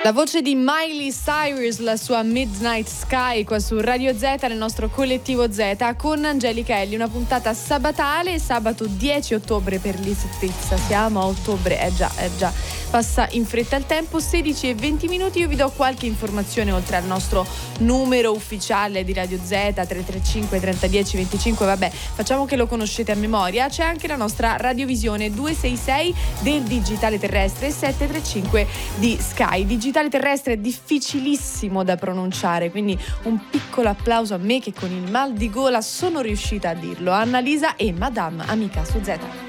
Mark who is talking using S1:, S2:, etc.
S1: La voce di Miley Cyrus, la sua Midnight Sky qua su Radio Z nel nostro collettivo Z con Angelica Ellie, una puntata sabatale, sabato 10 ottobre per l'esattezza, siamo a ottobre, già, passa in fretta il tempo, 16:20 minuti. Io vi do qualche informazione oltre al nostro numero ufficiale di Radio Z 335 3010 25, vabbè, facciamo che lo conoscete a memoria. C'è anche la nostra radiovisione 266 del digitale terrestre, 735 di Sky. Digitale terrestre è difficilissimo da pronunciare, quindi un piccolo applauso a me che con il mal di gola sono riuscita a dirlo. Annalisa e Madame Amica su Z.